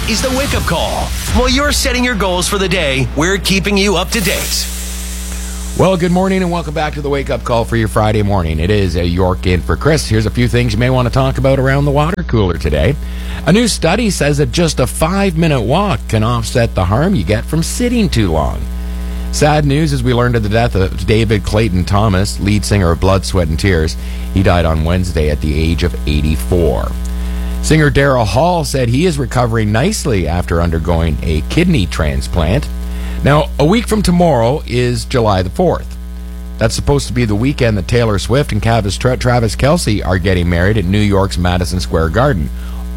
is the Wake Up Call. While you're setting your goals for the day, we're keeping you up to date. Well, good morning and welcome back to the Wake Up Call for your Friday morning. It is a York in for Chris. Here's a few things you may want to talk about around the water cooler today. A new study says that just a 5-minute walk can offset the harm you get from sitting too long. Sad news as we learned of the death of David Clayton Thomas, lead singer of Blood, Sweat and Tears. He died on Wednesday at the age of 84. Singer Daryl Hall said he is recovering nicely after undergoing a kidney transplant. Now, a week from tomorrow is July the 4th. That's supposed to be the weekend that Taylor Swift and Travis Kelce are getting married at New York's Madison Square Garden.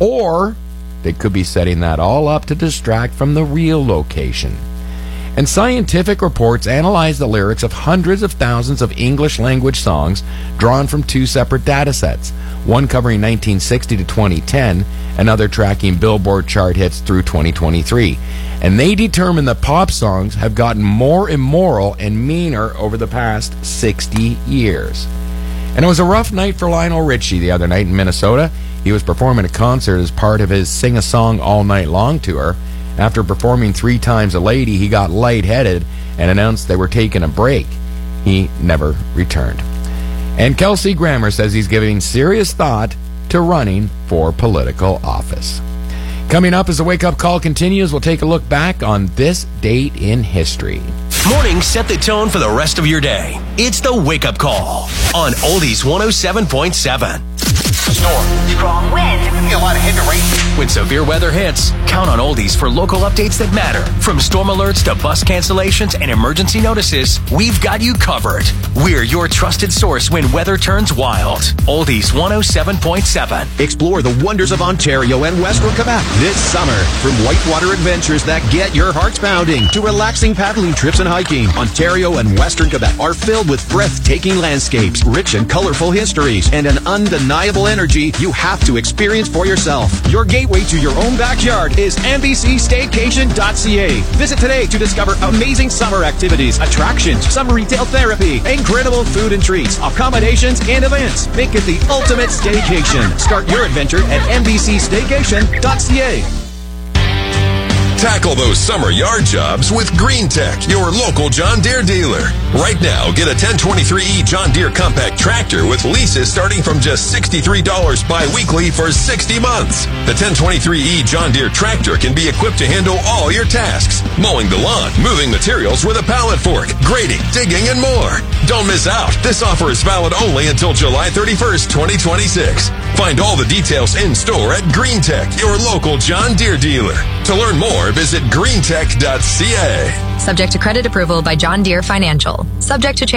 Or they could be setting that all up to distract from the real location. And scientific reports analyze the lyrics of hundreds of thousands of English-language songs drawn from two separate data sets, one covering 1960 to 2010, another tracking Billboard chart hits through 2023. And they determine that pop songs have gotten more immoral and meaner over the past 60 years. And it was a rough night for Lionel Richie the other night in Minnesota. He was performing a concert as part of his Sing a Song All Night Long tour. After performing 3 times a lady, he got lightheaded and announced they were taking a break. He never returned. And Kelsey Grammer says he's giving serious thought to running for political office. Coming up as the Wake Up Call continues, we'll take a look back on this date in history. Mornings set the tone for the rest of your day. It's the Wake Up Call on Oldies 107.7. Storm. Strong wind. A lot of heavy rain. When severe weather hits, count on Oldies for local updates that matter. From storm alerts to bus cancellations and emergency notices, we've got you covered. We're your trusted source when weather turns wild. Oldies 107.7. Explore the wonders of Ontario and Western Quebec this summer. From whitewater adventures that get your hearts pounding to relaxing paddling trips and hiking, Ontario and Western Quebec are filled with breathtaking landscapes, rich and colorful histories, and an undeniable energy you have to experience for yourself. Your gateway to your own backyard is mbcstaycation.ca. Visit today to discover amazing summer activities, attractions, summer retail therapy, incredible food and treats, accommodations, and events. Make it the ultimate staycation. Start your adventure at mbcstaycation.ca. Tackle those summer yard jobs with Green Tech, your local John Deere dealer. Right now, get a 1023E John Deere compact tractor with leases starting from just $63 bi-weekly for 60 months. The 1023E John Deere tractor can be equipped to handle all your tasks: mowing the lawn, moving materials with a pallet fork, grading, digging, and more. Don't miss out. This offer is valid only until July 31st, 2026. Find all the details in store at Green Tech, your local John Deere dealer. To learn more, visit greentech.ca. Subject to credit approval by John Deere Financial. Subject to change.